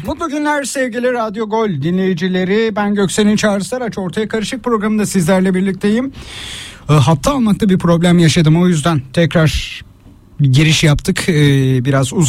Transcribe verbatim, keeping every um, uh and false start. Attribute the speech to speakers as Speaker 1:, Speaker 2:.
Speaker 1: Mutlu günler sevgili Radyo Gol dinleyicileri. Ben Göksel'in Çağrı Saraç. Ortaya Karışık programında sizlerle birlikteyim. Hatta almakta bir problem yaşadım. O yüzden tekrar bir giriş yaptık. Biraz uzun.